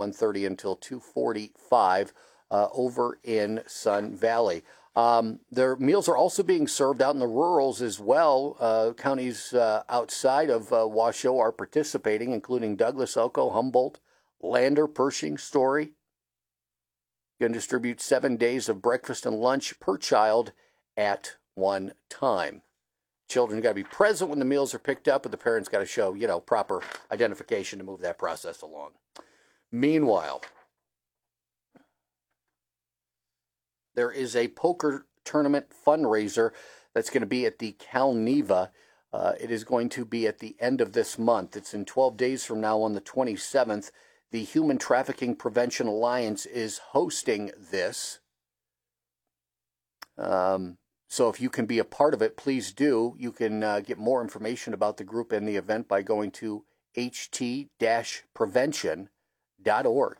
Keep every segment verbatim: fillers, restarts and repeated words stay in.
one thirty until two forty-five uh, over in Sun Valley. Um, their meals are also being served out in the rurals as well. Uh, counties uh, outside of uh, Washoe are participating, including Douglas, Elko, Humboldt, Lander, Pershing, Story. Going to distribute seven days of breakfast and lunch per child at one time. Children got to be present when the meals are picked up, but the parents got to show, you know, proper identification to move that process along. Meanwhile, there is a poker tournament fundraiser that's going to be at the Calneva. Uh, it is going to be at the end of this month. It's in twelve days from now on the twenty-seventh. The Human Trafficking Prevention Alliance is hosting this. Um, so if you can be a part of it, please do. You can uh, get more information about the group and the event by going to h t dash prevention dot org.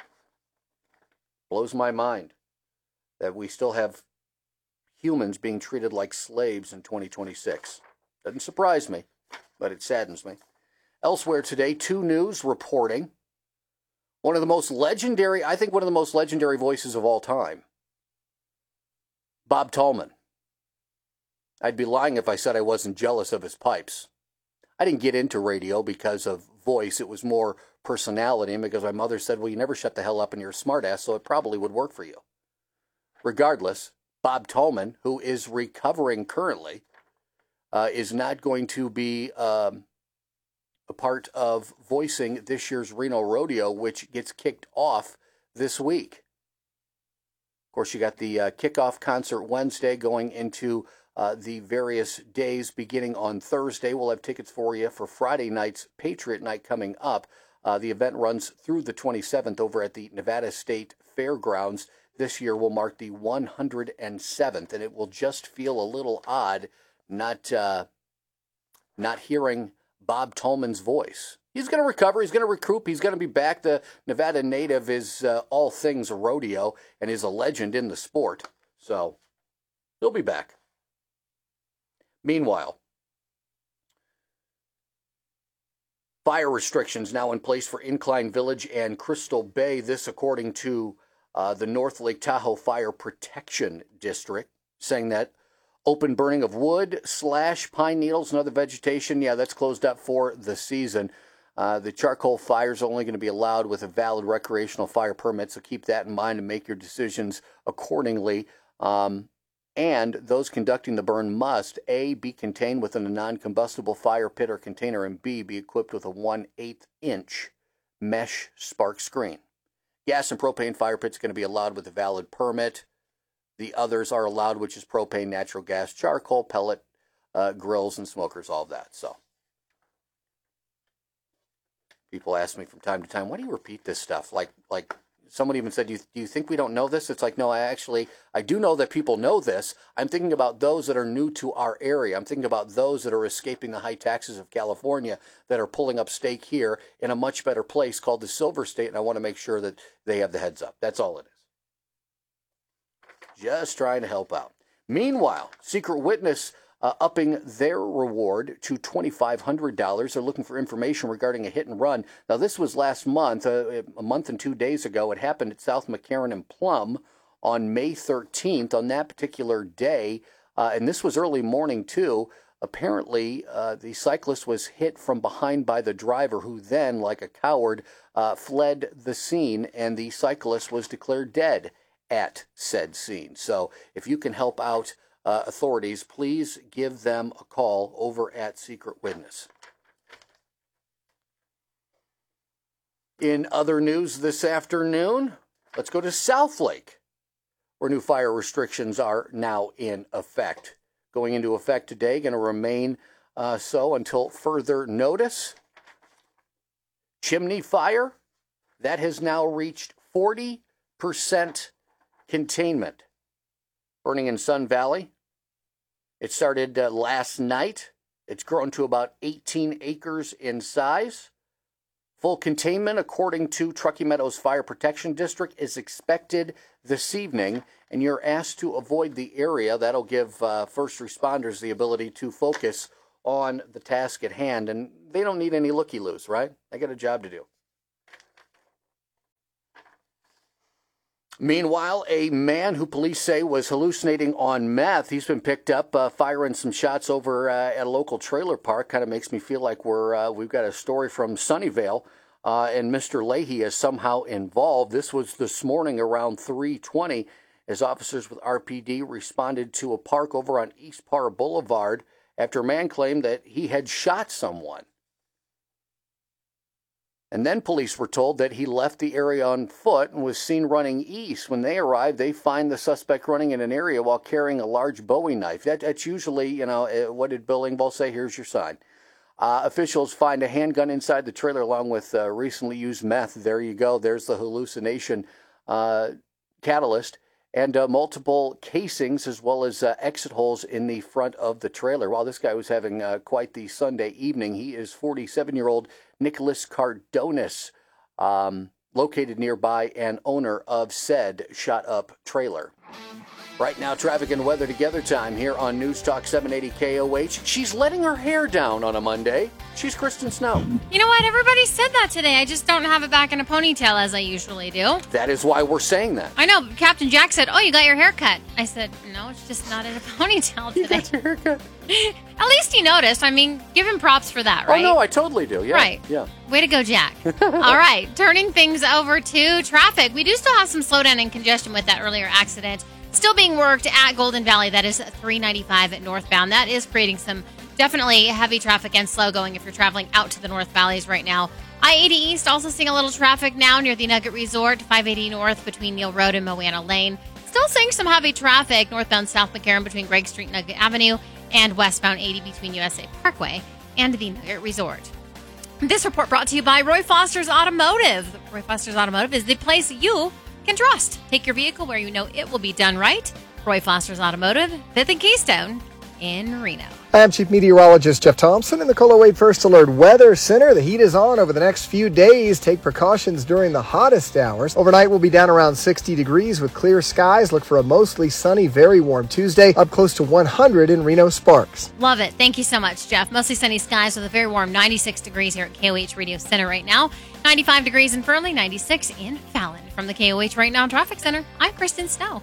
Blows my mind that we still have humans being treated like slaves in twenty twenty-six. Doesn't surprise me, but it saddens me. Elsewhere today, two News reporting one of the most legendary, I think one of the most legendary voices of all time, Bob Tallman. I'd be lying if I said I wasn't jealous of his pipes. I didn't get into radio because of voice. It was more personality, and because my mother said, well, you never shut the hell up and you're a smartass, so it probably would work for you. Regardless, Bob Tallman, who is recovering currently, uh, is not going to be um, a part of voicing this year's Reno Rodeo, which gets kicked off this week. Of course, you got the uh, kickoff concert Wednesday going into uh, the various days beginning on Thursday. We'll have tickets for you for Friday night's Patriot Night coming up. Uh, the event runs through the twenty-seventh over at the Nevada State Fairgrounds. This year will mark the one hundred seventh, and it will just feel a little odd not uh, not hearing Bob Tallman's voice. He's going to recover. He's going to recoup. He's going to be back. The Nevada native is uh, all things rodeo and is a legend in the sport. So he'll be back. Meanwhile, fire restrictions now in place for Incline Village and Crystal Bay. This according to Uh, the North Lake Tahoe Fire Protection District, saying that open burning of wood, slash, pine needles, and other vegetation, yeah, that's closed up for the season. Uh, the charcoal fires are only going to be allowed with a valid recreational fire permit, so keep that in mind and make your decisions accordingly. Um, and those conducting the burn must, A, be contained within a non-combustible fire pit or container, and B, be equipped with a one eighth inch mesh spark screen. Gas and propane fire pits are going to be allowed with a valid permit. The others are allowed, which is propane, natural gas, charcoal, pellet, uh, grills, and smokers, all of that. So people ask me from time to time, why do you repeat this stuff? Like, like someone even said, do you, do you think we don't know this? It's like, no, I actually, I do know that people know this. I'm thinking about those that are new to our area. I'm thinking about those that are escaping the high taxes of California that are pulling up stake here in a much better place called the Silver State, and I want to make sure that they have the heads up. That's all it is. Just trying to help out. Meanwhile, Secret Witness uh, upping their reward to twenty-five hundred dollars. They're looking for information regarding a hit and run. Now, this was last month, uh, a month and two days ago. It happened at South McCarran and Plum on May thirteenth, on that particular day. Uh, and this was early morning, too. Apparently, uh, the cyclist was hit from behind by the driver, who then, like a coward, uh, fled the scene, and the cyclist was declared dead at said scene. So if you can help out uh, authorities, please give them a call over at Secret Witness. In other news this afternoon, let's go to Southlake, where new fire restrictions are now in effect. Going into effect today, going to remain uh, so until further notice. Chimney fire, that has now reached forty percent containment. Burning in Sun Valley. It started uh, last night. It's grown to about eighteen acres in size. Full containment, according to Truckee Meadows Fire Protection District, is expected this evening, and you're asked to avoid the area. That'll give uh, first responders the ability to focus on the task at hand, and they don't need any looky-loos, right? They got a job to do. Meanwhile, a man who police say was hallucinating on meth, he's been picked up uh, firing some shots over uh, at a local trailer park. Kind of makes me feel like we're uh, we've got a story from Sunnyvale, uh, and Mister Leahy is somehow involved. This was this morning around three twenty as officers with R P D responded to a park over on East Parr Boulevard after a man claimed that he had shot someone. And then police were told that he left the area on foot and was seen running east. When they arrived, they find the suspect running in an area while carrying a large Bowie knife. That, that's usually, you know, uh, what did Bill Engvall say? Here's your sign. Uh, officials find a handgun inside the trailer along with uh, recently used meth. There you go. There's the hallucination uh, catalyst. And uh, multiple casings as well as uh, exit holes in the front of the trailer. While this guy was having uh, quite the Sunday evening, he is forty-seven-year-old Nicholas Cardonis, um, located nearby and owner of said shot-up trailer. Right now, traffic and weather together time here on News Talk seven eighty K O H. She's letting her hair down on a Monday. She's Kristen Snow. You know what? Everybody said that today. I just don't have it back in a ponytail as I usually do. That is why we're saying that. I know. Captain Jack said, oh, you got your hair cut. I said, no, it's just not in a ponytail today. You got your hair cut. At least he noticed. I mean, give him props for that, right? Oh, no, I totally do. Yeah. Right. Yeah. Way to go, Jack. All right. Turning things over to traffic. We do still have some slowdown and congestion with that earlier accident. Still being worked at Golden Valley. That is three ninety-five at northbound. That is creating some definitely heavy traffic and slow going if you're traveling out to the North Valleys right now. I eighty East also seeing a little traffic now near the Nugget Resort. five eighty North between Neal Road and Moana Lane. Still seeing some heavy traffic northbound South McCarran between Gregg Street and Nugget Avenue, and westbound eighty between U S A Parkway and the Nugget Resort. This report brought to you by Roy Foster's Automotive. Roy Foster's Automotive is the place you can trust. Take your vehicle where you know it will be done right. Roy Foster's Automotive, fifth and Keystone in Reno. I'm Chief Meteorologist Jeff Thompson in the Cola Wade First Alert Weather Center. The heat is on over the next few days. Take precautions during the hottest hours. Overnight we'll be down around sixty degrees with clear skies. Look for a mostly sunny, very warm Tuesday, up close to one hundred in Reno Sparks. Love it. Thank you so much, Jeff. Mostly sunny skies with a very warm ninety-six degrees here at K O H Radio Center right now. ninety-five degrees in Fernley, ninety-six in Fallon. From the K O H Right Now Traffic Center, I'm Kristen Snow.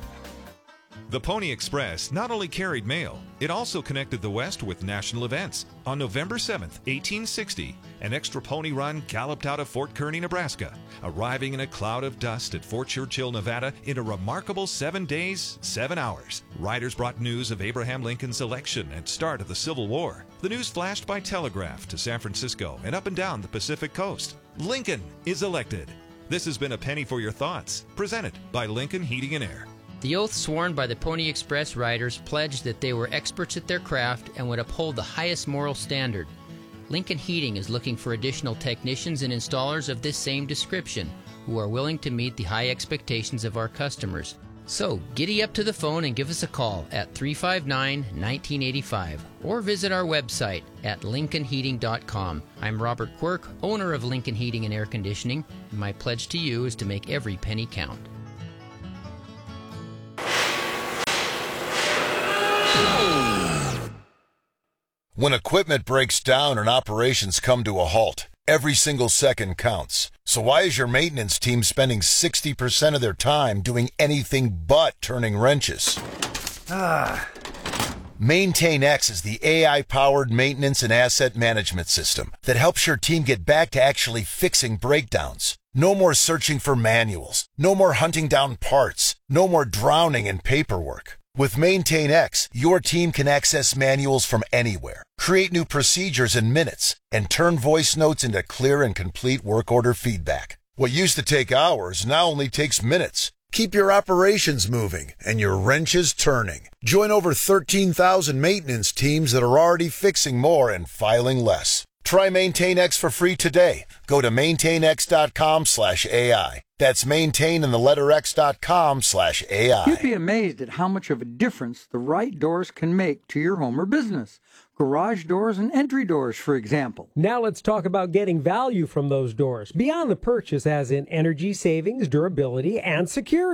The Pony Express not only carried mail, it also connected the West with national events. On November seventh, eighteen sixty, an extra pony run galloped out of Fort Kearny, Nebraska, arriving in a cloud of dust at Fort Churchill, Nevada in a remarkable seven days, seven hours. Riders brought news of Abraham Lincoln's election and start of the Civil War. The news flashed by telegraph to San Francisco and up and down the Pacific coast. Lincoln is elected. This has been a Penny for Your Thoughts, presented by Lincoln Heating and Air. The oath sworn by the Pony Express riders pledged that they were experts at their craft and would uphold the highest moral standard. Lincoln Heating is looking for additional technicians and installers of this same description who are willing to meet the high expectations of our customers. So, giddy up to the phone and give us a call at three five nine, one nine eight five or visit our website at lincoln heating dot com. I'm Robert Quirk, owner of Lincoln Heating and Air Conditioning, and my pledge to you is to make every penny count. When equipment breaks down and operations come to a halt, every single second counts. So why is your maintenance team spending sixty percent of their time doing anything but turning wrenches? Ah. MaintainX is the A I-powered maintenance and asset management system that helps your team get back to actually fixing breakdowns. No more searching for manuals. No more hunting down parts. No more drowning in paperwork. With MaintainX, your team can access manuals from anywhere, create new procedures in minutes, and turn voice notes into clear and complete work order feedback. What used to take hours now only takes minutes. Keep your operations moving and your wrenches turning. Join over thirteen thousand maintenance teams that are already fixing more and filing less. Try MaintainX for free today. Go to maintainx.com slash AI. That's maintain and the letter X dot com slash AI. You'd be amazed at how much of a difference the right doors can make to your home or business. Garage doors and entry doors, for example. Now let's talk about getting value from those doors, beyond the purchase as in energy savings, durability, and security.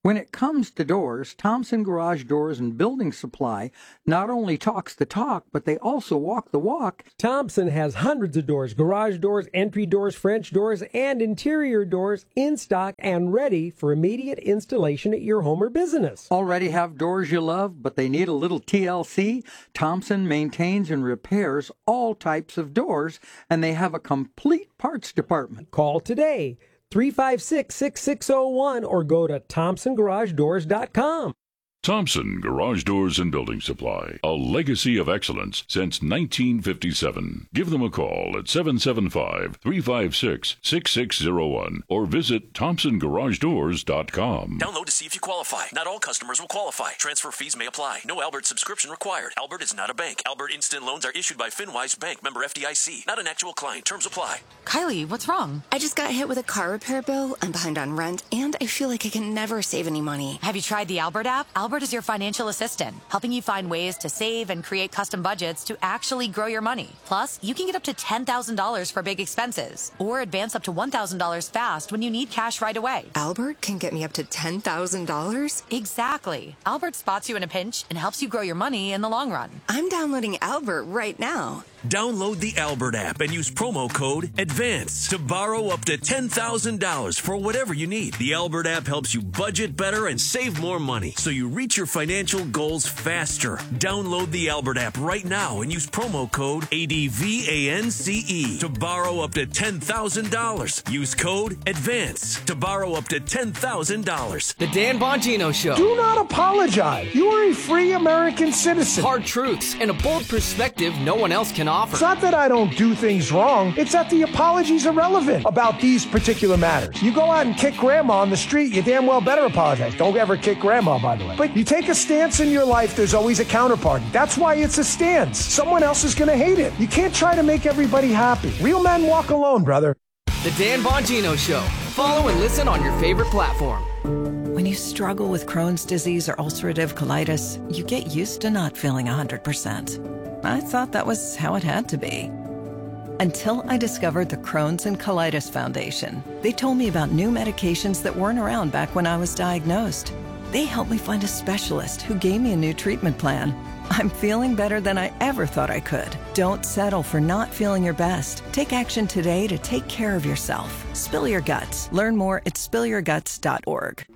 When it comes to doors, Thompson Garage Doors and Building Supply not only talks the talk, but they also walk the walk. Thompson has hundreds of doors, garage doors, entry doors, French doors, and interior doors in stock and ready for immediate installation at your home or business. Already have doors you love, but they need a little T L C? Thompson maintains and repairs all types of doors, and they have a complete parts department. Call today, three five six, six six zero one, or go to thompson garage doors dot com. Thompson Garage Doors and Building Supply, a legacy of excellence since nineteen fifty-seven. Give them a call at seven seven five, three five six, six six zero one or visit thompson garage doors dot com. Download to see if you qualify. Not all customers will qualify. Transfer fees may apply. No Albert subscription required. Albert is not a bank. Albert Instant Loans are issued by FinWise Bank, member F D I C. Not an actual client. Terms apply. Kylie, what's wrong? I just got hit with a car repair bill. I'm behind on rent, and I feel like I can never save any money. Have you tried the Albert app? Albert is your financial assistant, helping you find ways to save and create custom budgets to actually grow your money. Plus, you can get up to ten thousand dollars for big expenses, or advance up to one thousand dollars fast when you need cash right away. Albert can get me up to ten thousand dollars? Exactly. Albert spots you in a pinch and helps you grow your money in the long run. I'm downloading Albert right now. Download the Albert app and use promo code ADVANCE to borrow up to ten thousand dollars for whatever you need. The Albert app helps you budget better and save more money, so you reach your financial goals faster. Download the Albert app right now and use promo code ADVANCE to borrow up to ten thousand dollars. Use code ADVANCE to borrow up to ten thousand dollars. The Dan Bongino Show. Do not apologize. You are a free American citizen. Hard truths and a bold perspective no one else can offer. It's not that I don't do things wrong. It's that the apologies are relevant about these particular matters. You go out and kick grandma on the street, you damn well better apologize. Don't ever kick grandma, by the way. But you take a stance in your life, there's always a counterparty. That's why it's a stance. Someone else is going to hate it. You can't try to make everybody happy. Real men walk alone, brother. The Dan Bongino Show. Follow and listen on your favorite platform. When you struggle with Crohn's disease or ulcerative colitis, you get used to not feeling one hundred percent. I thought that was how it had to be. Until I discovered the Crohn's and Colitis Foundation. They told me about new medications that weren't around back when I was diagnosed. They helped me find a specialist who gave me a new treatment plan. I'm feeling better than I ever thought I could. Don't settle for not feeling your best. Take action today to take care of yourself. Spill your guts. Learn more at spill your guts dot org.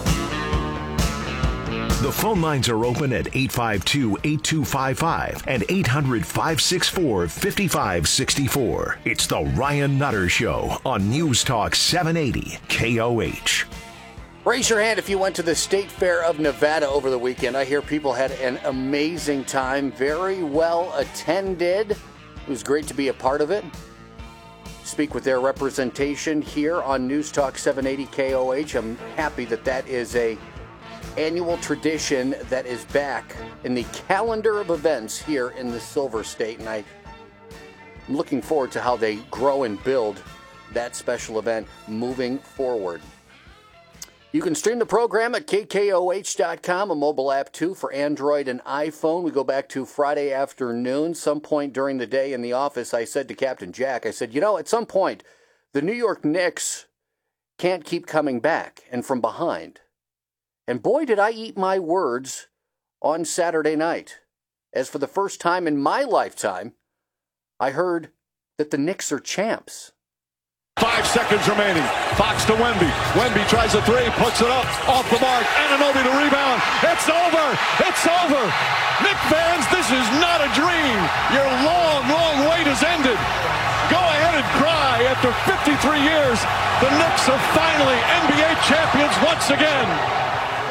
The phone lines are open at eight five two, eight two five five and eight hundred, five six four, five five six four. It's the Ryan Nutter Show on News Talk seven eighty K O H. Raise your hand if you went to the State Fair of Nevada over the weekend. I hear people had an amazing time, very well attended. It was great to be a part of it. Speak with their representation here on News Talk seven eighty K O H. I'm happy that that is a annual tradition that is back in the calendar of events here in the Silver State, and I, I'm looking forward to how they grow and build that special event moving forward. You can stream the program at K K O H dot com, a mobile app too for Android and iPhone. We go back to Friday afternoon, some point during the day in the office. I said to Captain Jack, I said, you know, at some point, the New York Knicks can't keep coming back and from behind. And boy, did I eat my words on Saturday night. As for the first time in my lifetime, I heard that the Knicks are champs. Five seconds remaining. Fox to Wemby. Wemby tries a three, puts it up, off the mark. Anunoby to rebound. It's over. It's over. Knicks fans, this is not a dream. Your long, long wait has ended. Go ahead and cry. After fifty-three years, the Knicks are finally N B A champions once again.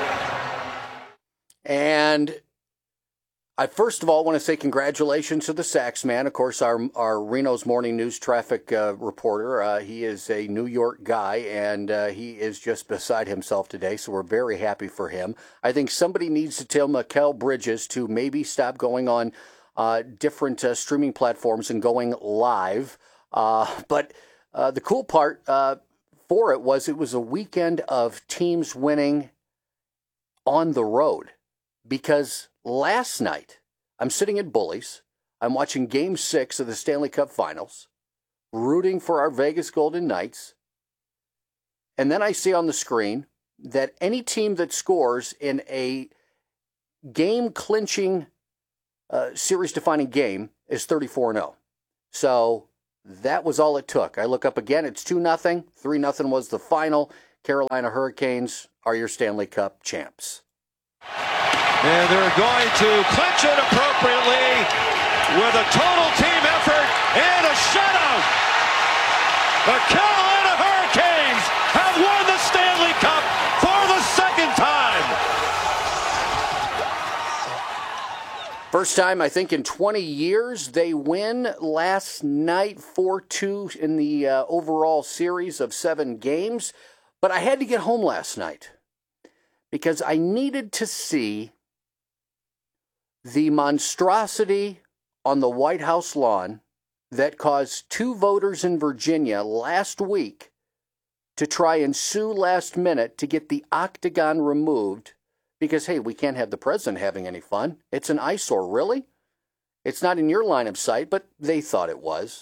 And I first of all want to say congratulations to the Sax man. Of course, our our Reno's Morning News traffic uh, reporter. Uh, he is a New York guy, and uh, he is just beside himself today, so we're very happy for him. I think somebody needs to tell Mikal Bridges to maybe stop going on uh, different uh, streaming platforms and going live. Uh, but uh, the cool part uh, for it was it was a weekend of teams winning on the road. Because last night, I'm sitting at Bullies, I'm watching Game six of the Stanley Cup Finals, rooting for our Vegas Golden Knights, and then I see on the screen that any team that scores in a game-clinching, uh, series-defining game is thirty-four and oh. So that was all it took. I look up again, it's two nothing. three nothing was the final. Carolina Hurricanes are your Stanley Cup champs. And they're going to clinch it appropriately with a total team effort and a shutout. The Carolina Hurricanes have won the Stanley Cup for the second time. First time, I think, in twenty years. They win last night four two in the uh, overall series of seven games. But I had to get home last night because I needed to see the monstrosity on the White House lawn that caused two voters in Virginia last week to try and sue last minute to get the octagon removed because, hey, we can't have the president having any fun. It's an eyesore, really? It's not in your line of sight, but they thought it was.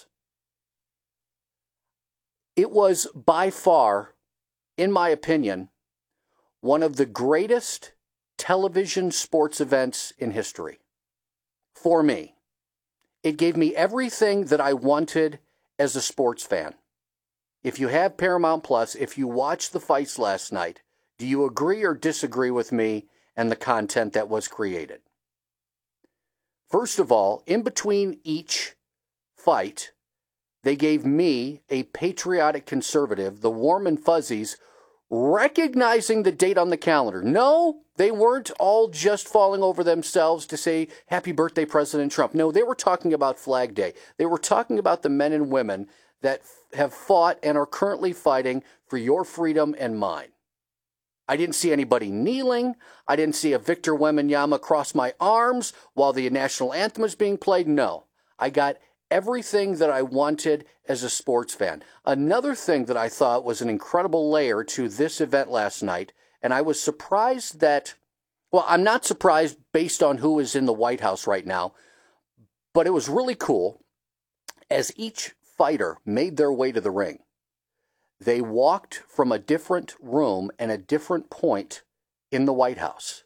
It was by far, in my opinion, one of the greatest television sports events in history. For me. It gave me everything that I wanted as a sports fan. If you have Paramount Plus, if you watched the fights last night, do you agree or disagree with me and the content that was created? First of all, in between each fight, they gave me, a patriotic conservative, the warm and fuzzies, recognizing the date on the calendar. No, they weren't all just falling over themselves to say, happy birthday, President Trump. No, they were talking about Flag Day. They were talking about the men and women that have fought and are currently fighting for your freedom and mine. I didn't see anybody kneeling. I didn't see a Victor Wembanyama cross my arms while the national anthem was being played. No, I got everything that I wanted as a sports fan. Another thing that I thought was an incredible layer to this event last night, and I was surprised that, well, I'm not surprised based on who is in the White House right now, but it was really cool. As each fighter made their way to the ring, they walked from a different room and a different point in the White House.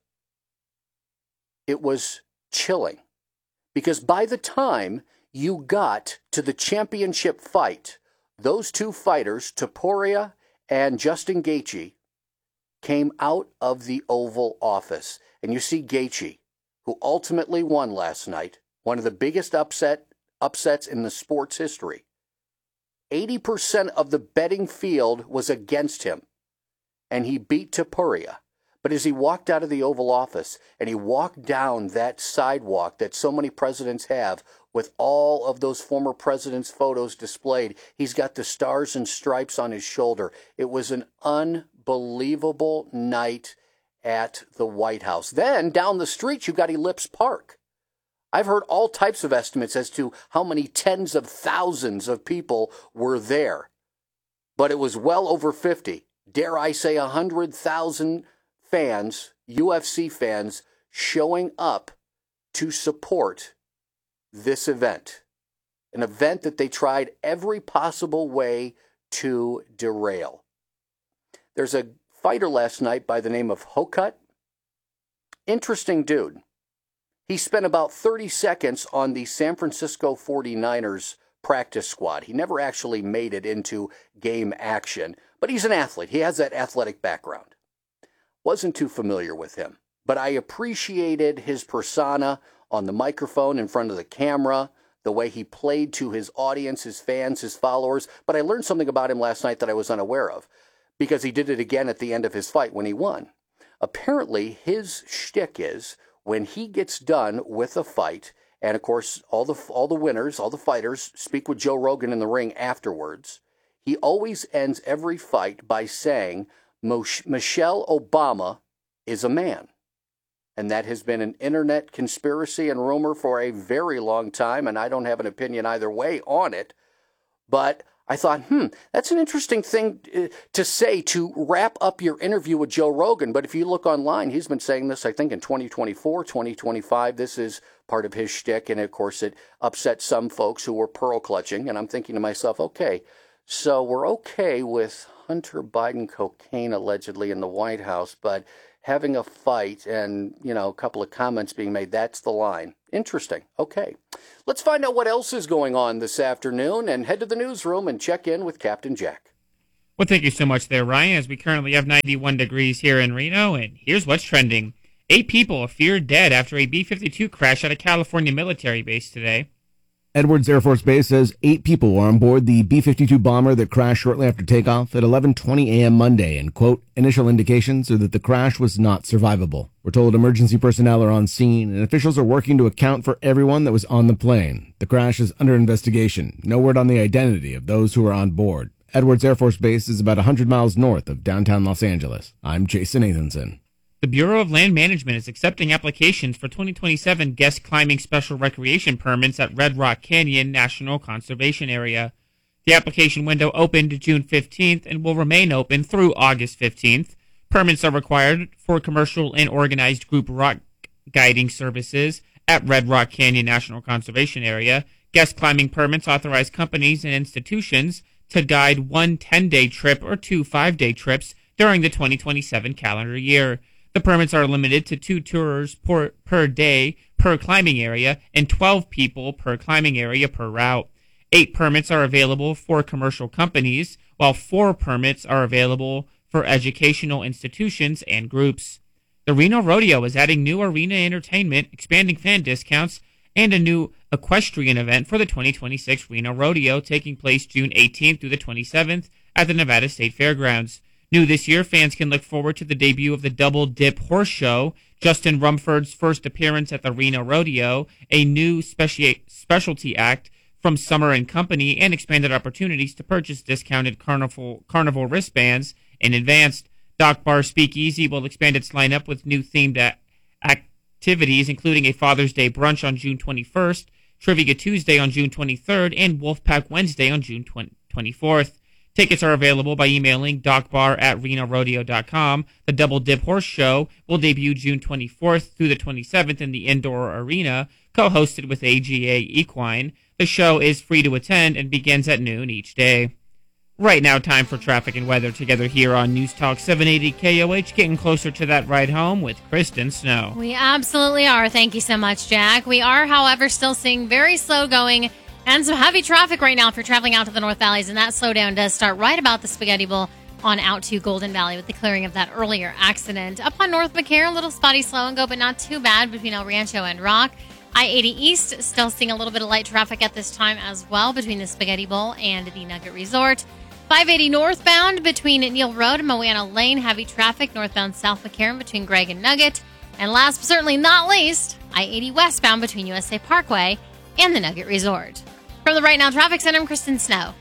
It was chilling because by the time you got to the championship fight, those two fighters, Topuria and Justin Gaethje, came out of the Oval Office. And you see Gaethje, who ultimately won last night, one of the biggest upset upsets in the sport's history. eighty percent of the betting field was against him, and he beat Topuria. But as he walked out of the Oval Office and he walked down that sidewalk that so many presidents have with all of those former presidents' photos displayed, he's got the stars and stripes on his shoulder. It was an unbelievable night at the White House. Then down the street, you got Ellipse Park. I've heard all types of estimates as to how many tens of thousands of people were there. But it was well over fifty. Dare I say one hundred thousand fans, U F C fans, showing up to support this event. An event that they tried every possible way to derail. There's a fighter last night by the name of Hokut. Interesting dude. He spent about thirty seconds on the San Francisco forty-niners practice squad. He never actually made it into game action, but he's an athlete. He has that athletic background. Wasn't too familiar with him, but I appreciated his persona on the microphone in front of the camera, the way he played to his audience, his fans, his followers. But I learned something about him last night that I was unaware of, because he did it again at the end of his fight when he won. Apparently, his shtick is when he gets done with a fight, and of course, all the all the winners, all the fighters speak with Joe Rogan in the ring afterwards, he always ends every fight by saying, Michelle Obama is a man. And that has been an internet conspiracy and rumor for a very long time, and I don't have an opinion either way on it. But I thought, hmm, that's an interesting thing to say to wrap up your interview with Joe Rogan. But if you look online, he's been saying this, I think, in twenty twenty-four, twenty twenty-five. This is part of his shtick, and of course it upset some folks who were pearl clutching. And I'm thinking to myself, okay, so we're okay with one Hunter Biden cocaine allegedly in the White House, but having a fight and, you know, a couple of comments being made, that's the line. Interesting. Okay. Let's find out what else is going on this afternoon and head to the newsroom and check in with Captain Jack. Well, thank you so much there, Ryan, as we currently have ninety-one degrees here in Reno, and here's what's trending. Eight people are feared dead after a B fifty-two crash at a California military base today. Edwards Air Force Base says eight people were on board the B fifty-two bomber that crashed shortly after takeoff at eleven twenty a.m. Monday, and, quote, initial indications are that the crash was not survivable. We're told emergency personnel are on scene, and officials are working to account for everyone that was on the plane. The crash is under investigation. No word on the identity of those who were on board. Edwards Air Force Base is about one hundred miles north of downtown Los Angeles. I'm Jason Nathanson. The Bureau of Land Management is accepting applications for twenty twenty-seven guest climbing special recreation permits at Red Rock Canyon National Conservation Area. The application window opened June fifteenth and will remain open through August fifteenth. Permits are required for commercial and organized group rock guiding services at Red Rock Canyon National Conservation Area. Guest climbing permits authorize companies and institutions to guide one ten-day trip or two five-day trips during the twenty twenty-seven calendar year. The permits are limited to two tours per, per day per climbing area and twelve people per climbing area per route. Eight permits are available for commercial companies, while four permits are available for educational institutions and groups. The Reno Rodeo is adding new arena entertainment, expanding fan discounts, and a new equestrian event for the twenty twenty-six Reno Rodeo taking place June eighteenth through the twenty-seventh at the Nevada State Fairgrounds. New this year, fans can look forward to the debut of the Double Dip Horse Show, Justin Rumford's first appearance at the Reno Rodeo, a new speci- specialty act from Summer and Company, and expanded opportunities to purchase discounted carnival, carnival wristbands in advance. Dock Bar Speakeasy will expand its lineup with new themed a- activities, including a Father's Day brunch on June twenty-first, Trivia Tuesday on June twenty-third, and Wolfpack Wednesday on June twenty-fourth. Tickets are available by emailing dockbar at reno rodeo dot com. The Double Dip Horse Show will debut June twenty-fourth through the twenty-seventh in the indoor arena, co-hosted with A G A Equine. The show is free to attend and begins at noon each day. Right now, time for traffic and weather together here on News Talk seven eighty K O H, getting closer to that ride home with Kristen Snow. We absolutely are. Thank you so much, Jack. We are, however, still seeing very slow going and some heavy traffic right now if you're traveling out to the North Valleys, and that slowdown does start right about the Spaghetti Bowl on out to Golden Valley with the clearing of that earlier accident. Up on North McCarran, a little spotty slow and go, but not too bad between El Rancho and Rock. I eighty East still seeing a little bit of light traffic at this time as well between the Spaghetti Bowl and the Nugget Resort. five eighty northbound between Neal Road and Moana Lane, heavy traffic northbound South McCarran between Gregg and Nugget. And last but certainly not least, I eighty westbound between U S A Parkway and the Nugget Resort. From the Right Now Traffic Center, I'm Kristen Snow.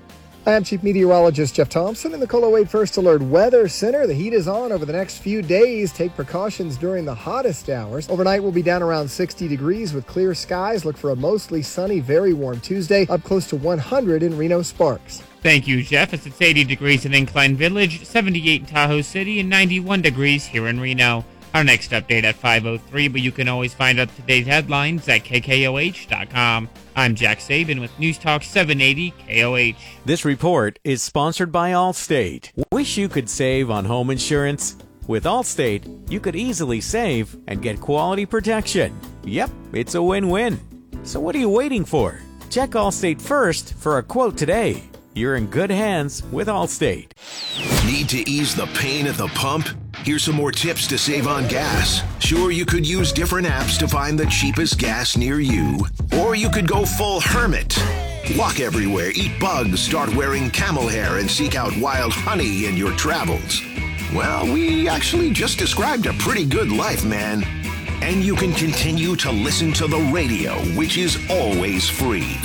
I'm Chief Meteorologist Jeff Thompson in the Cola Wade First Alert Weather Center. The heat is on over the next few days. Take precautions during the hottest hours. Overnight we'll be down around sixty degrees with clear skies. Look for a mostly sunny, very warm Tuesday, up close to one hundred in Reno Sparks. Thank you, Jeff. It's eighty degrees in Incline Village, seventy-eight in Tahoe City, and ninety-one degrees here in Reno. Our next update at five oh three, but you can always find up-to-date headlines at K K O H dot com. I'm Jack Saban with News Talk seven eighty K O H. This report is sponsored by Allstate. Wish you could save on home insurance? With Allstate, you could easily save and get quality protection. Yep, it's a win-win. So what are you waiting for? Check Allstate first for a quote today. You're in good hands with Allstate. Need to ease the pain at the pump? Here's some more tips to save on gas. Sure, you could use different apps to find the cheapest gas near you. Or you could go full hermit. Walk everywhere, eat bugs, start wearing camel hair, and seek out wild honey in your travels. Well, we actually just described a pretty good life, man. And you can continue to listen to the radio, which is always free.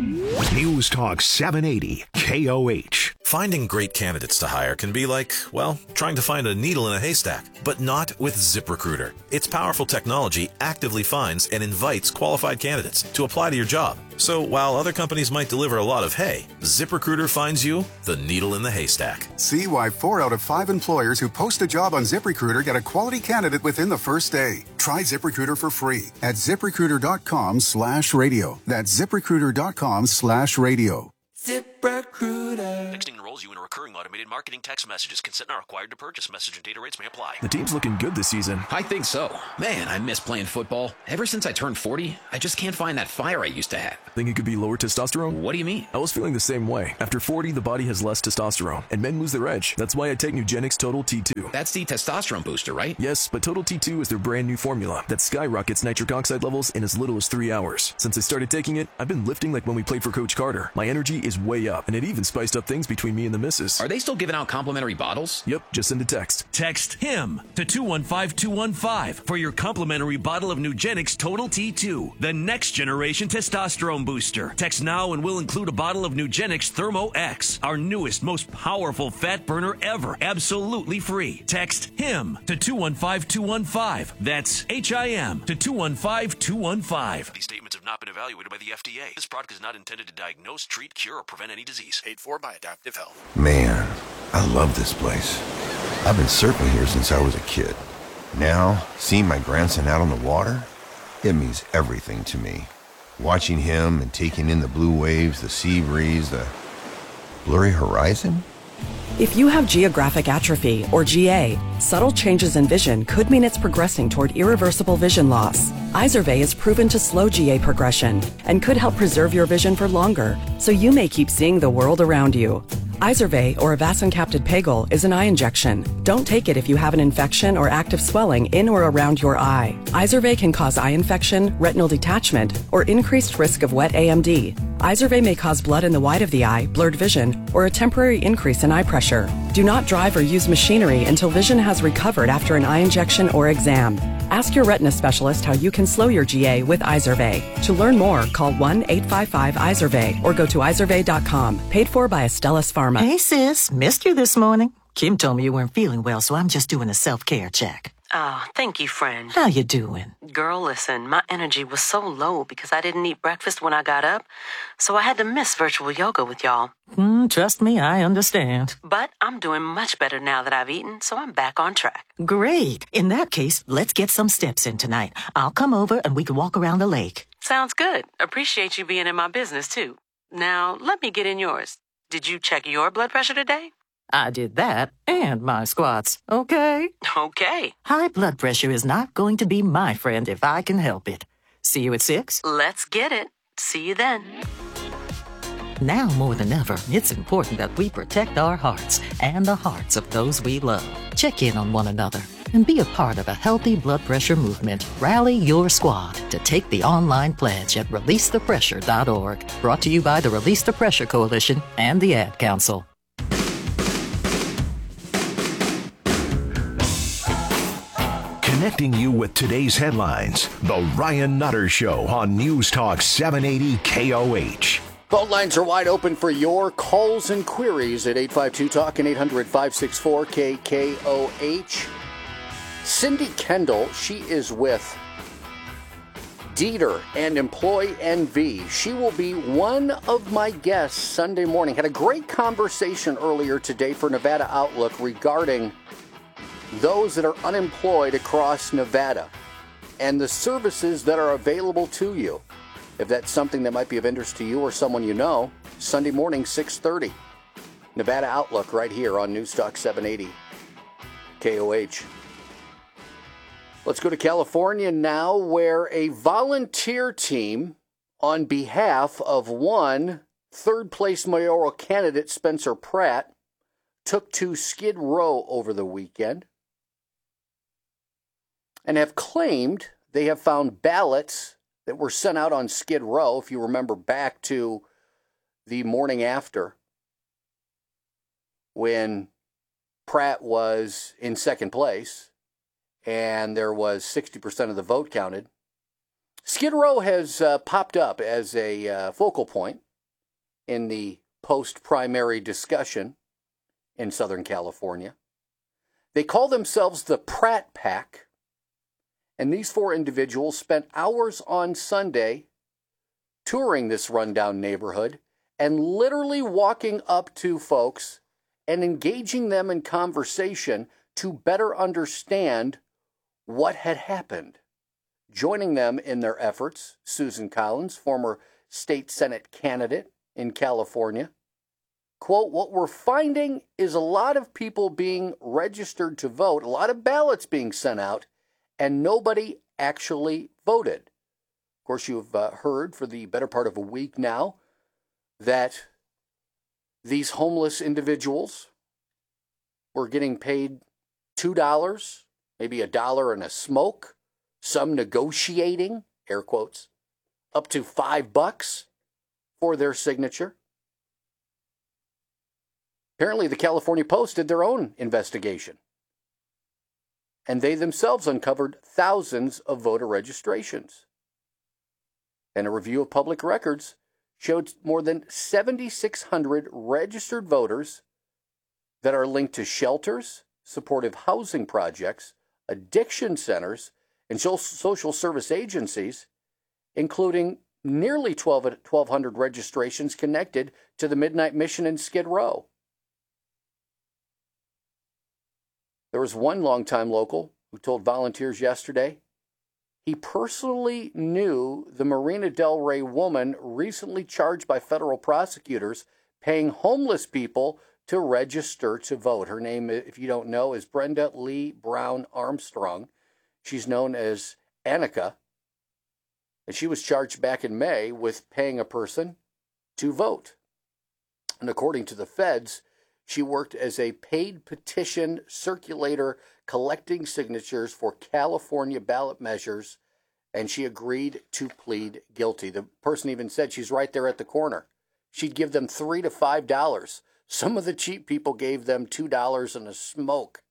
News Talk seven eighty K O H. Finding great candidates to hire can be like, well, trying to find a needle in a haystack, but not with ZipRecruiter. Its powerful technology actively finds and invites qualified candidates to apply to your job. So while other companies might deliver a lot of hay, ZipRecruiter finds you the needle in the haystack. See why four out of five employers who post a job on ZipRecruiter get a quality candidate within the first day. Try ZipRecruiter for free at ZipRecruiter.com slash radio. That's ZipRecruiter.com slash radio. ZipRecruiter. Texting enroll enrolls you in a recurring automated marketing text messages. Consent not required to purchase. Message and data rates may apply. The team's looking good this season. I think so. Man, I miss playing football. Ever since I turned forty, I just can't find that fire I used to have. Think it could be lower testosterone? What do you mean? I was feeling the same way. After forty, the body has less testosterone, and men lose their edge. That's why I take Nugenix Total T two. That's the testosterone booster, right? Yes, but Total T two is their brand new formula that skyrockets nitric oxide levels in as little as three hours. Since I started taking it, I've been lifting like when we played for Coach Carter. My energy is way up, and it even spiced up things between me and the missus. Are they still giving out complimentary bottles? Yep, just send a text. Text HIM to two one five two one five for your complimentary bottle of Nugenix Total T two, the next generation testosterone booster. Text now and we'll include a bottle of Nugenix Thermo X, our newest, most powerful fat burner ever, absolutely free. Text HIM to two one five two one five. That's H I M to two one five two one five. These statements have not been evaluated by the F D A. This product is not intended to diagnose, treat, cure, or prevent any disease. Paid for by Adaptive Health. Man, I love this place. I've been surfing here since I was a kid. Now, seeing my grandson out on the water, it means everything to me. Watching him and taking in the blue waves, the sea breeze, the blurry horizon. If you have geographic atrophy, or G A, subtle changes in vision could mean it's progressing toward irreversible vision loss. Izervay is proven to slow G A progression and could help preserve your vision for longer, so you may keep seeing the world around you. Izervay, or avacincaptad pegol, is an eye injection. Don't take it if you have an infection or active swelling in or around your eye. Izervay can cause eye infection, retinal detachment, or increased risk of wet A M D. Izervay may cause blood in the white of the eye, blurred vision, or a temporary increase in eye pressure. Do not drive or use machinery until vision has recovered after an eye injection or exam. Ask your retina specialist how you can slow your G A with Izervay. To learn more, call one eight five five Izervay or go to izervay dot com. Paid for by Astellas Pharma. Hey sis, missed you this morning. Kim told me you weren't feeling well, so I'm just doing a self-care check. Oh, thank you, friend. How you doing? Girl, listen, my energy was so low because I didn't eat breakfast when I got up, so I had to miss virtual yoga with y'all. Mm, trust me, I understand. But I'm doing much better now that I've eaten, so I'm back on track. Great. In that case, let's get some steps in tonight. I'll come over and we can walk around the lake. Sounds good. Appreciate you being in my business, too. Now, let me get in yours. Did you check your blood pressure today? I did that and my squats, okay? Okay. High blood pressure is not going to be my friend if I can help it. See you at six? Let's get it. See you then. Now more than ever, it's important that we protect our hearts and the hearts of those we love. Check in on one another and be a part of a healthy blood pressure movement. Rally your squad to take the online pledge at release the pressure dot org. Brought to you by the Release the Pressure Coalition and the Ad Council. Connecting you with today's headlines, The Ryan Nutter Show on News Talk seven eighty K O H. Phone lines are wide open for your calls and queries at eight five two talk and eight hundred five six four K K O H. Cindy Kendall, she is with Dieter and Employ N V. She will be one of my guests Sunday morning. Had a great conversation earlier today for Nevada Outlook regarding those that are unemployed across Nevada and the services that are available to you. If that's something that might be of interest to you or someone you know, Sunday morning, six thirty. Nevada Outlook right here on News Talk seven eighty K O H. Let's go to California now, where a volunteer team on behalf of one third-place mayoral candidate, Spencer Pratt, took to Skid Row over the weekend and have claimed they have found ballots that were sent out on Skid Row, if you remember back to the morning after when Pratt was in second place and there was sixty percent of the vote counted. Skid Row has uh, popped up as a uh, focal point in the post-primary discussion in Southern California. They call themselves the Pratt Pack, and these four individuals spent hours on Sunday touring this rundown neighborhood and literally walking up to folks and engaging them in conversation to better understand what had happened. Joining them in their efforts, Susan Collins, former state Senate candidate in California, quote, what we're finding is a lot of people being registered to vote, a lot of ballots being sent out, and nobody actually voted. Of course, you've uh, heard for the better part of a week now that these homeless individuals were getting paid two dollars, maybe a dollar and a smoke, some negotiating, air quotes, up to five bucks for their signature. Apparently, the California Post did their own investigation, and they themselves uncovered thousands of voter registrations. And a review of public records showed more than seven thousand six hundred registered voters that are linked to shelters, supportive housing projects, addiction centers, and social service agencies, including nearly twelve hundred registrations connected to the Midnight Mission in Skid Row. There was one longtime local who told volunteers yesterday he personally knew the Marina Del Rey woman recently charged by federal prosecutors paying homeless people to register to vote. Her name, if you don't know, is Brenda Lee Brown Armstrong. She's known as Annika. And she was charged back in May with paying a person to vote. And according to the feds, she worked as a paid petition circulator collecting signatures for California ballot measures, and she agreed to plead guilty. The person even said she's right there at the corner. She'd give them three to five dollars. Some of the cheap people gave them two dollars and a smoke.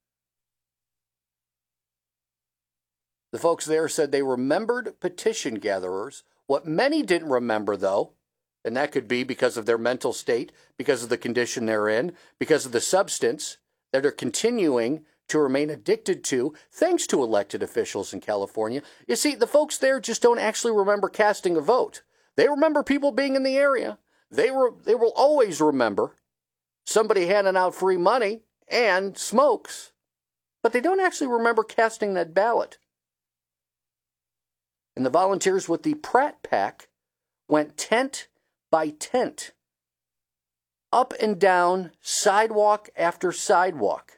The folks there said they remembered petition gatherers. What many didn't remember, though, and that could be because of their mental state, because of the condition they're in, because of the substance that are continuing to remain addicted to, thanks to elected officials in California. You see, the folks there just don't actually remember casting a vote. They remember people being in the area. They were, they will always remember somebody handing out free money and smokes, but they don't actually remember casting that ballot. And the volunteers with the Pratt Pack went tent by tent, up and down, sidewalk after sidewalk,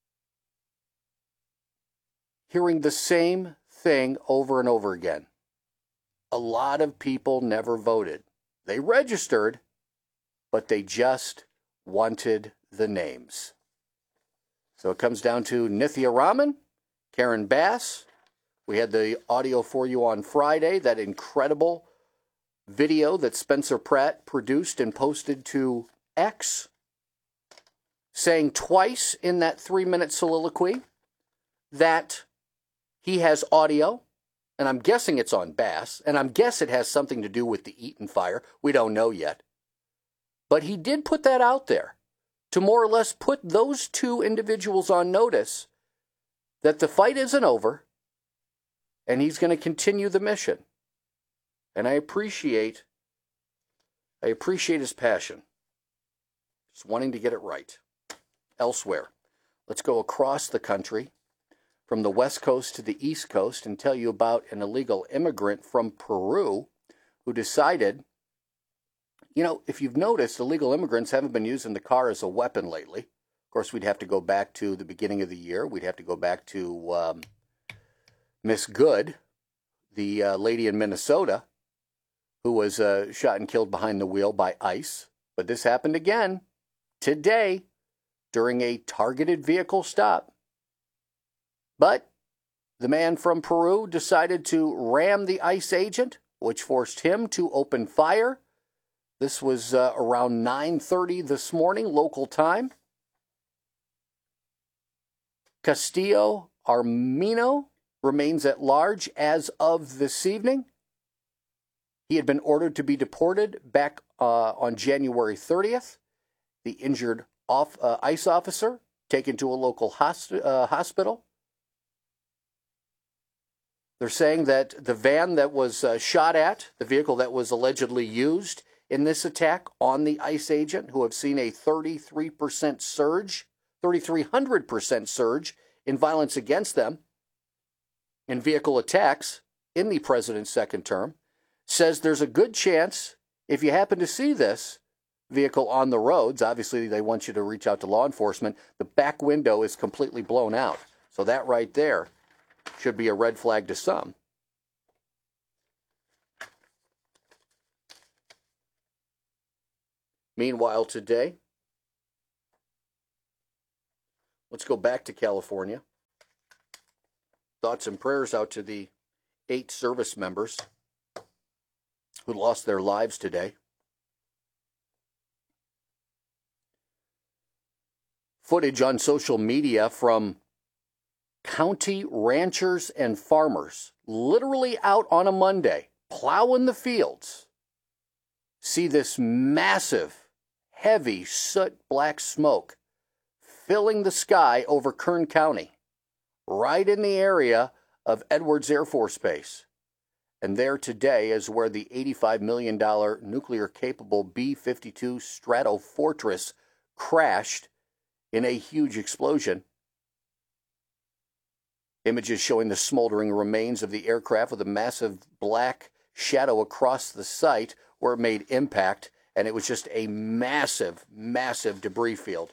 hearing the same thing over and over again. A lot of people never voted. They registered, but they just wanted the names. So it comes down to Nithya Raman, Karen Bass. We had the audio for you on Friday, that incredible video that Spencer Pratt produced and posted to X, saying twice in that three-minute soliloquy that he has audio, and I'm guessing it's on Bass, and I'm guess it has something to do with the Eaton fire. We don't know yet. But he did put that out there to more or less put those two individuals on notice that the fight isn't over, and he's going to continue the mission. And I appreciate, I appreciate his passion. Just wanting to get it right. Elsewhere, let's go across the country from the West Coast to the East Coast and tell you about an illegal immigrant from Peru who decided, you know, if you've noticed, illegal immigrants haven't been using the car as a weapon lately. Of course, we'd have to go back to the beginning of the year. We'd have to go back to um, Miss Good, the uh, lady in Minnesota, who was uh, shot and killed behind the wheel by ICE. But this happened again today during a targeted vehicle stop. But the man from Peru decided to ram the ICE agent, which forced him to open fire. This was uh, around nine thirty this morning, local time. Castillo Armino remains at large as of this evening. He had been ordered to be deported back uh, on January thirtieth. The injured off, uh, ICE officer taken to a local hosp- uh, hospital. They're saying that the van that was uh, shot at, the vehicle that was allegedly used in this attack on the ICE agent, who have seen a thirty-three percent surge, thirty-three hundred percent surge in violence against them in vehicle attacks in the president's second term, says there's a good chance, if you happen to see this, vehicle on the roads. Obviously, they want you to reach out to law enforcement. The back window is completely blown out. So that right there should be a red flag to some. Meanwhile, today, let's go back to California. Thoughts and prayers out to the eight service members who lost their lives today. Footage on social media from county ranchers and farmers, literally out on a Monday, plowing the fields. See this massive, heavy soot black smoke filling the sky over Kern County, right in the area of Edwards Air Force Base. And there today is where the eighty-five million dollars nuclear-capable B fifty-two Stratofortress crashed in a huge explosion. Images showing the smoldering remains of the aircraft with a massive black shadow across the site where it made impact, and it was just a massive, massive debris field.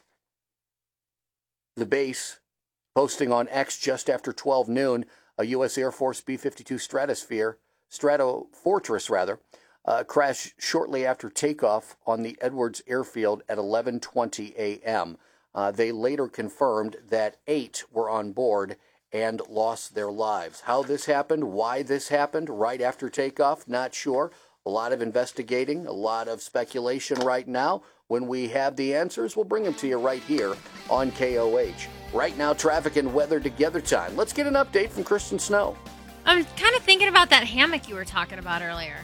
The base posting on X just after twelve noon, a U S Air Force B fifty-two Stratosphere, Stratofortress rather, uh, crashed shortly after takeoff on the Edwards Airfield at eleven twenty a.m. Uh, they later confirmed that eight were on board and lost their lives. How this happened, why this happened right after takeoff, not sure. A lot of investigating, a lot of speculation right now. When we have the answers, we'll bring them to you right here on K O H. Right now, traffic and weather together time. Let's get an update from Kristen Snow. I'm kind of thinking about that hammock you were talking about earlier.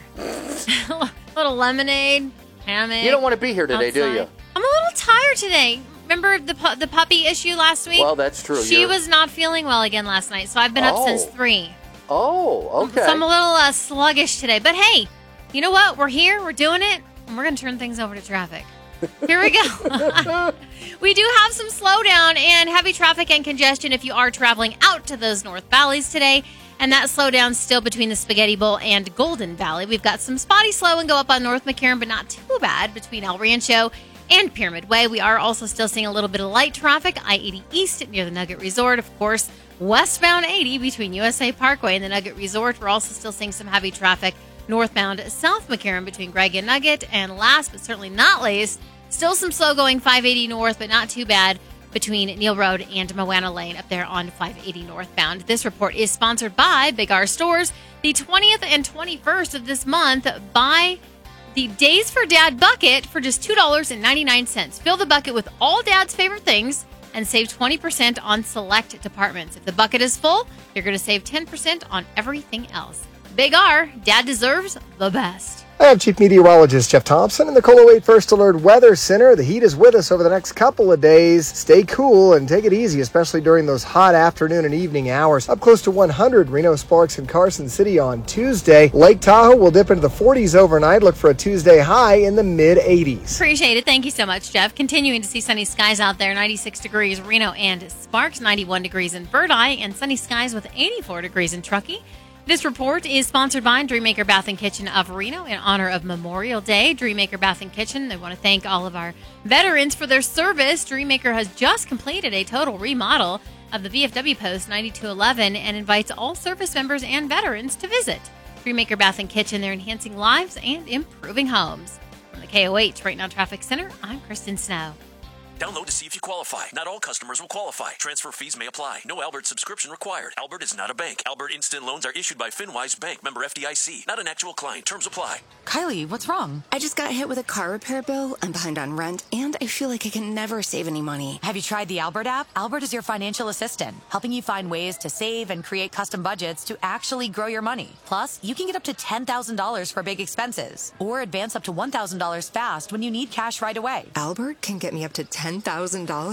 Little lemonade, hammock. You don't want to be here today, outside. do you? I'm a little tired today. Remember the pu- the puppy issue last week? Well, that's true. She You're... was not feeling well again last night, so I've been oh. up since three. Oh, okay. So I'm a little uh, sluggish today. But hey, you know what? We're here. We're doing it. And we're going to turn things over to traffic. Here we go. We do have some slowdown and heavy traffic and congestion if you are traveling out to those North Valleys today. And that slowdown still between the Spaghetti Bowl and Golden Valley. We've got some spotty slow and go up on North McCarran, but not too bad between El Rancho and Pyramid Way. We are also still seeing a little bit of light traffic. I eighty East near the Nugget Resort. Of course, westbound eighty between U S A Parkway and the Nugget Resort. We're also still seeing some heavy traffic northbound South McCarran between Greg and Nugget. And last but certainly not least, still some slow going five eighty north, but not too bad between Neal Road and Moana Lane up there on five eighty northbound. This report is sponsored by Big R Stores. The twentieth and twenty-first of this month, buy the Days for Dad bucket for just two dollars and ninety-nine cents. Fill the bucket with all Dad's favorite things and save twenty percent on select departments. If the bucket is full, you're going to save ten percent on everything else. Big R, Dad deserves the best. I have Chief Meteorologist Jeff Thompson in the KOLO eight First Alert Weather Center. The heat is with us over the next couple of days. Stay cool and take it easy, especially during those hot afternoon and evening hours. Up close to one hundred, Reno, Sparks, and Carson City on Tuesday. Lake Tahoe will dip into the forties overnight. Look for a Tuesday high in the mid eighties. Appreciate it. Thank you so much, Jeff. Continuing to see sunny skies out there. ninety-six degrees Reno and Sparks, ninety-one degrees in Verdi, and sunny skies with eighty-four degrees in Truckee. This report is sponsored by Dreammaker Bath and Kitchen of Reno in honor of Memorial Day. Dreammaker Bath and Kitchen, they want to thank all of our veterans for their service. Dreammaker has just completed a total remodel of the V F W Post ninety-two eleven and invites all service members and veterans to visit. Dreammaker Bath and Kitchen, they're enhancing lives and improving homes. From the K O H Right Now Traffic Center, I'm Kristen Snow. Download to see if you qualify. Not all customers will qualify. Transfer fees may apply. No Albert subscription required. Albert is not a bank. Albert Instant Loans are issued by FinWise Bank, member F D I C. Not an actual client. Terms apply. Kylie, what's wrong? I just got hit with a car repair bill. I'm behind on rent, and I feel like I can never save any money. Have you tried the Albert app? Albert is your financial assistant, helping you find ways to save and create custom budgets to actually grow your money. Plus, you can get up to ten thousand dollars for big expenses, or advance up to one thousand dollars fast when you need cash right away. Albert can get me up to ten thousand dollars?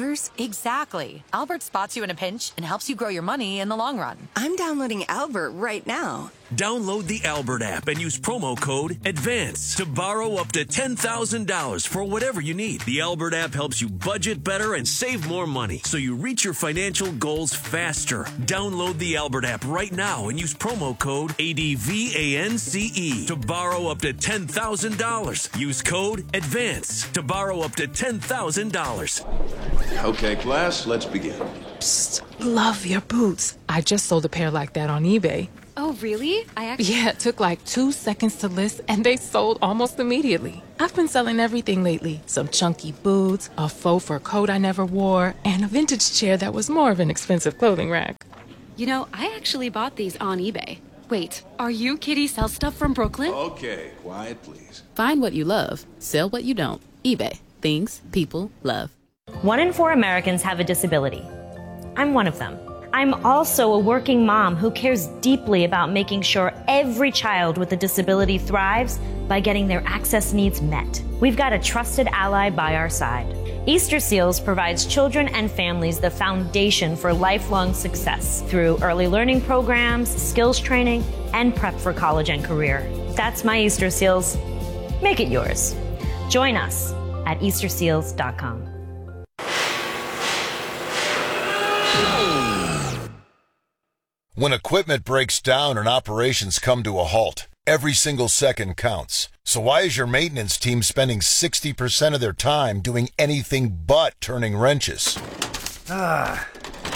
Exactly. Albert spots you in a pinch and helps you grow your money in the long run. I'm downloading Albert right now. Download the Albert app and use promo code ADVANCE to borrow up to ten thousand dollars for whatever you need. The Albert app helps you budget better and save more money so you reach your financial goals faster. Download the Albert app right now and use promo code ADVANCE to borrow up to ten thousand dollars. Use code ADVANCE to borrow up to ten thousand dollars. Okay, class, let's begin. Psst, love your boots. I just sold a pair like that on eBay. Oh, really? I actually... Yeah, it took like two seconds to list, and they sold almost immediately. I've been selling everything lately. Some chunky boots, a faux fur coat I never wore, and a vintage chair that was more of an expensive clothing rack. You know, I actually bought these on eBay. Wait, are you Kitty Sell Stuff from Brooklyn? Okay, quiet, please. Find what you love. Sell what you don't. eBay. Things people love. One in four Americans have a disability. I'm one of them. I'm also a working mom who cares deeply about making sure every child with a disability thrives by getting their access needs met. We've got a trusted ally by our side. Easter Seals provides children and families the foundation for lifelong success through early learning programs, skills training, and prep for college and career. That's my Easter Seals. Make it yours. Join us at Easter Seals dot com. When equipment breaks down and operations come to a halt, every single second counts. So why is your maintenance team spending sixty percent of their time doing anything but turning wrenches? Ah.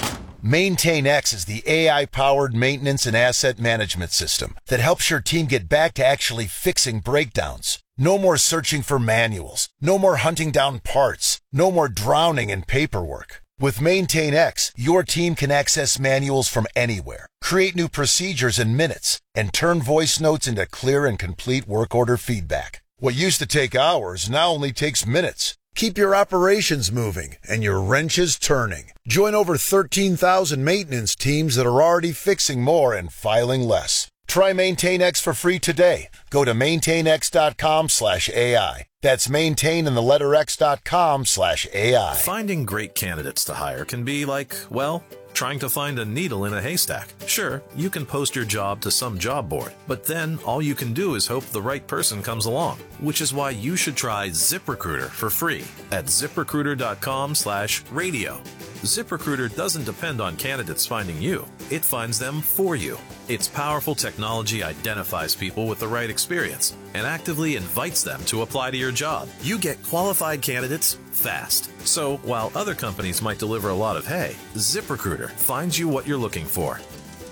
MaintainX is the A I-powered maintenance and asset management system that helps your team get back to actually fixing breakdowns. No more searching for manuals. No more hunting down parts. No more drowning in paperwork. With MaintainX, your team can access manuals from anywhere, create new procedures in minutes, and turn voice notes into clear and complete work order feedback. What used to take hours now only takes minutes. Keep your operations moving and your wrenches turning. Join over thirteen thousand maintenance teams that are already fixing more and filing less. Try MaintainX for free today. Go to maintainx.com slash AI. That's maintain in the letter x.com slash AI. Finding great candidates to hire can be like, well, trying to find a needle in a haystack. Sure, you can post your job to some job board, but then all you can do is hope the right person comes along, which is why you should try ZipRecruiter for free at ziprecruiter.com slash radio. ZipRecruiter doesn't depend on candidates finding you. It finds them for you. Its powerful technology identifies people with the right experience and actively invites them to apply to your job. You get qualified candidates fast. So while other companies might deliver a lot of hay, ZipRecruiter finds you what you're looking for.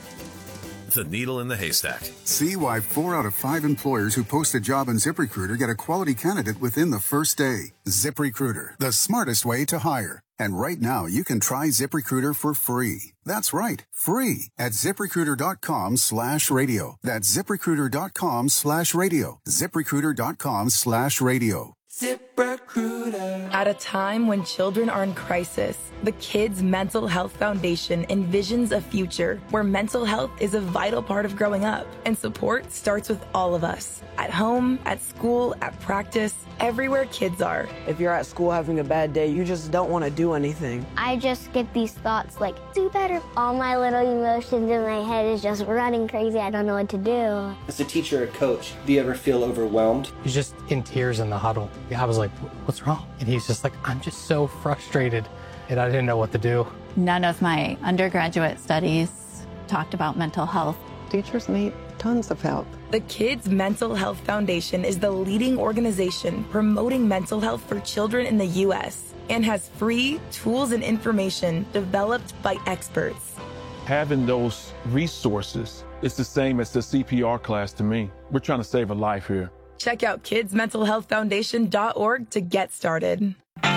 The needle in the haystack. See why four out of five employers who post a job on ZipRecruiter get a quality candidate within the first day. ZipRecruiter, the smartest way to hire. And right now, you can try ZipRecruiter for free. That's right, free at ZipRecruiter.com slash radio. That's ZipRecruiter.com slash radio. ZipRecruiter.com slash radio. ZipRecruiter. At a time when children are in crisis, the Kids Mental Health Foundation envisions a future where mental health is a vital part of growing up, and support starts with all of us. At home, at school, at practice, everywhere kids are. If you're at school having a bad day, you just don't want to do anything. I just get these thoughts like, do better. All my little emotions in my head is just running crazy. I don't know what to do. As a teacher or coach, do you ever feel overwhelmed? He's just in tears in the huddle. I was like, what's wrong? And he's just like, I'm just so frustrated. And I didn't know what to do. None of my undergraduate studies talked about mental health. Teachers need tons of help. The Kids Mental Health Foundation is the leading organization promoting mental health for children in the U S and has free tools and information developed by experts. Having those resources is the same as the C P R class to me. We're trying to save a life here. Check out kids mental health foundation dot org to get started.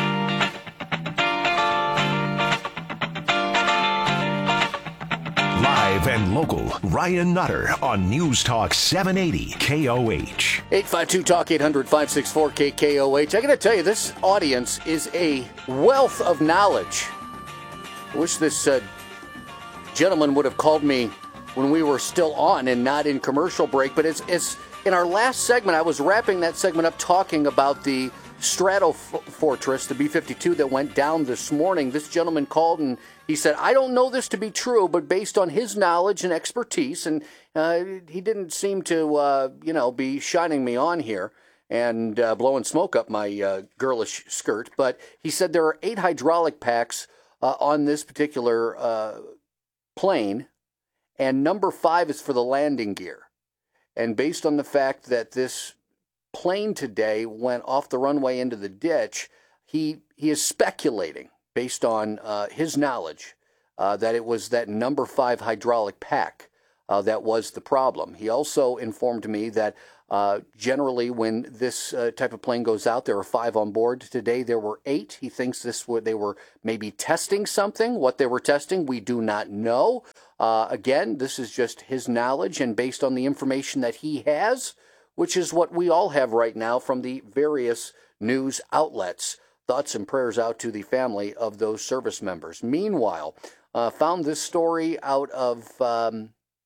Live and local, Ryan Nutter on News Talk seven eighty K O H. eight five two talk eight hundred five six four K K O H. I got to tell you, this audience is a wealth of knowledge. I wish this uh, gentleman would have called me when we were still on and not in commercial break. But it's, it's in our last segment, I was wrapping that segment up talking about the Stratofortress, the B fifty-two that went down this morning. This gentleman called and he said, I don't know this to be true, but based on his knowledge and expertise, and uh, he didn't seem to, uh, you know, be shining me on here and uh, blowing smoke up my uh, girlish skirt, but he said there are eight hydraulic packs uh, on this particular uh, plane, and number five is for the landing gear. And based on the fact that this plane today went off the runway into the ditch, he he is speculating, based on uh, his knowledge, uh, that it was that number five hydraulic pack uh, that was the problem. He also informed me that uh, generally when this uh, type of plane goes out, there are five on board. Today there were eight. He thinks this were, they were maybe testing something. What they were testing, we do not know. Uh, again, this is just his knowledge and based on the information that he has, which is what we all have right now from the various news outlets. Thoughts and prayers out to the family of those service members. Meanwhile, uh, found this story out of um,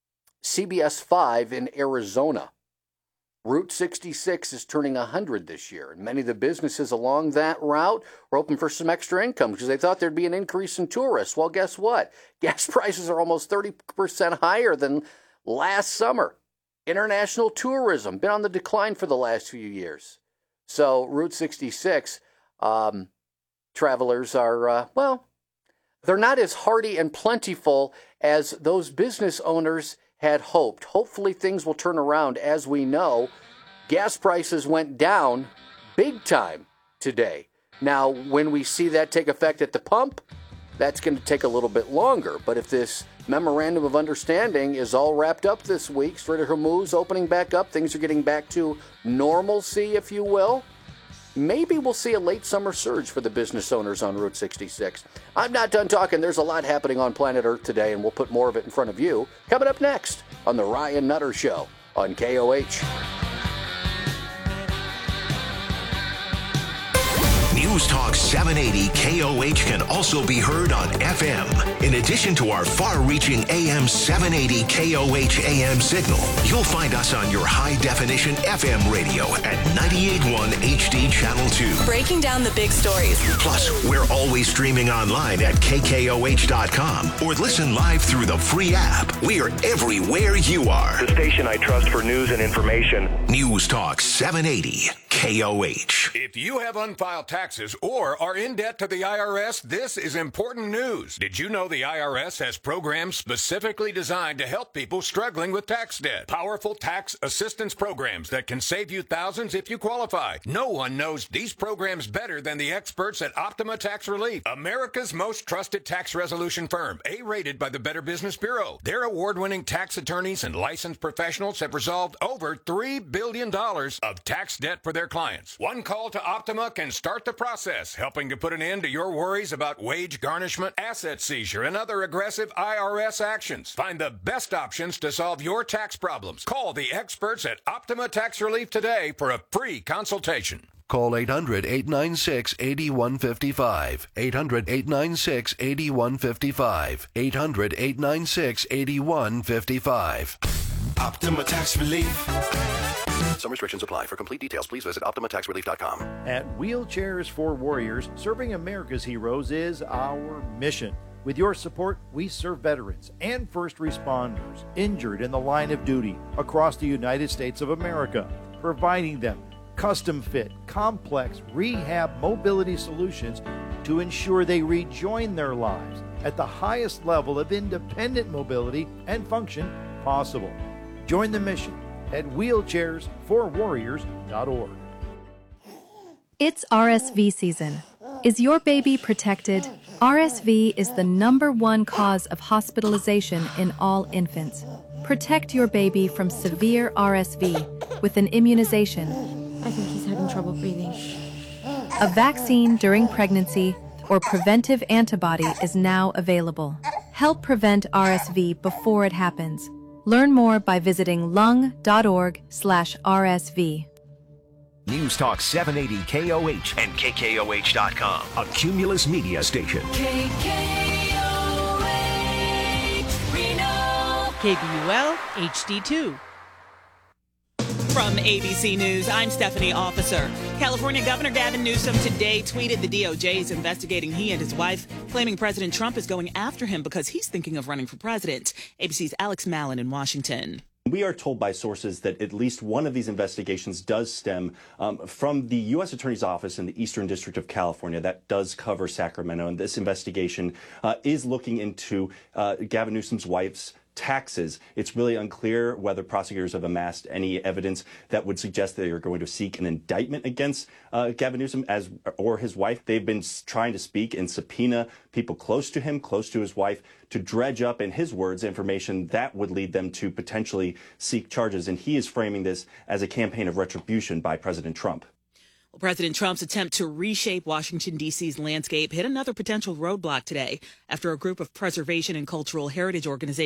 C B S five in Arizona. Route sixty-six is turning one hundred this year, and many of the businesses along that route were hoping for some extra income because they thought there'd be an increase in tourists. Well, guess what? Gas prices are almost thirty percent higher than last summer. International tourism been on the decline for the last few years. So Route sixty-six, um, travelers are, uh, well, they're not as hearty and plentiful as those business owners had hoped. Hopefully things will turn around. As we know, gas prices went down big time today. Now, when we see that take effect at the pump, that's going to take a little bit longer. But if this memorandum of understanding is all wrapped up this week, Strait of Hormuz opening back up, things are getting back to normalcy, if you will, maybe we'll see a late summer surge for the business owners on Route sixty-six. I'm not done talking. There's a lot happening on planet Earth today, and we'll put more of it in front of you coming up next on The Ryan Nutter Show on K O H. News Talk seven eighty K O H can also be heard on F M. In addition to our far-reaching A M seven eighty K O H A M signal, you'll find us on your high-definition F M radio at ninety-eight point one H D Channel two. Breaking down the big stories. Plus, we're always streaming online at K K O H dot com or listen live through the free app. We're everywhere you are. The station I trust for news and information. News Talk seven eighty K O H. If you have unfiled taxes or are in debt to the I R S, this is important news. Did you know the I R S has programs specifically designed to help people struggling with tax debt? Powerful tax assistance programs that can save you thousands if you qualify. No one knows these programs better than the experts at Optima Tax Relief, America's most trusted tax resolution firm, A-rated by the Better Business Bureau. Their award-winning tax attorneys and licensed professionals have resolved over three billion dollars of tax debt for their clients. One call to Optima can start the process, helping to put an end to your worries about wage garnishment, asset seizure, and other aggressive I R S actions. Find the best options to solve your tax problems. Call the experts at Optima Tax Relief today for a free consultation. Call eight hundred, eight nine six, eight one five five. eight hundred, eight nine six, eight one five five. eight hundred, eight nine six, eight one five five. Optima Tax Relief. Some restrictions apply. For complete details, please visit Optima Tax Relief dot com. At Wheelchairs for Warriors, serving America's heroes is our mission. With your support, we serve veterans and first responders injured in the line of duty across the United States of America, providing them custom-fit, complex rehab mobility solutions to ensure they rejoin their lives at the highest level of independent mobility and function possible. Join the mission at wheelchairs for warriors dot org. It's R S V season. Is your baby protected? R S V is the number one cause of hospitalization in all infants. Protect your baby from severe R S V with an immunization. I think he's having trouble breathing. A vaccine during pregnancy or preventive antibody is now available. Help prevent R S V before it happens. Learn more by visiting lung.org slash RSV. News Talk seven eighty K O H and K K O H dot com. A Cumulus media station. K K O H, Reno. K B U L H D two. From A B C News, I'm Stephanie Officer. California Governor Gavin Newsom today tweeted the D O J is investigating he and his wife, claiming President Trump is going after him because he's thinking of running for president. A B C's Alex Mallon in Washington. We are told by sources that at least one of these investigations does stem um, from the U S Attorney's Office in the Eastern District of California. That does cover Sacramento. And this investigation uh, is looking into uh, Gavin Newsom's wife's taxes. It's really unclear whether prosecutors have amassed any evidence that would suggest they are going to seek an indictment against uh, Gavin Newsom as or his wife. They've been trying to speak and subpoena people close to him, close to his wife, to dredge up, in his words, information that would lead them to potentially seek charges. And he is framing this as a campaign of retribution by President Trump. Well, President Trump's attempt to reshape Washington, D C's landscape hit another potential roadblock today after a group of preservation and cultural heritage organizations